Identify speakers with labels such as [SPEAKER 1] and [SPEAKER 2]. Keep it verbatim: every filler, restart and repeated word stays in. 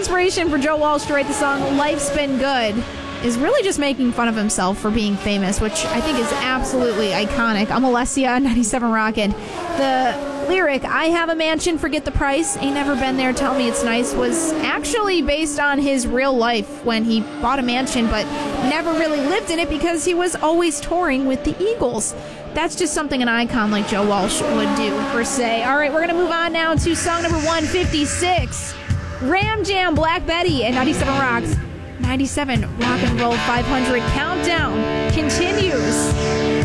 [SPEAKER 1] inspiration for Joe Walsh to write the song Life's Been Good is really just making fun of himself for being famous, which I think is absolutely iconic. I'm Alessia, ninety-seven Rockin'. The lyric, I have a mansion, forget the price, ain't never been there, tell me it's nice, was actually based on his real life when he bought a mansion but never really lived in it because he was always touring with the Eagles. That's just something an icon like Joe Walsh would do, per se. All right, we're going to move on now to song number one fifty-six. Ram Jam, Black Betty, and ninety-seven Rocks. ninety-seven Rock and Roll five hundred Countdown continues.